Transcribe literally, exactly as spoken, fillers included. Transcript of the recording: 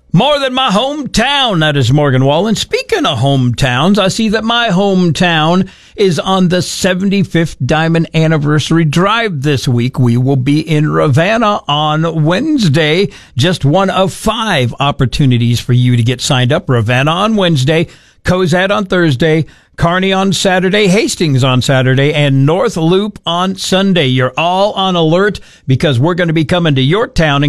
More than my hometown. That is Morgan Wallen. Speaking of hometowns, I see that my hometown is on the seventy-fifth Diamond Anniversary Drive this week. We will be in Ravenna on Wednesday. Just one of five opportunities for you to get signed up. Ravenna on Wednesday, Cozad on Thursday, Kearney on Saturday, Hastings on Saturday, and North Loop on Sunday. You're all on alert because we're going to be coming to your town and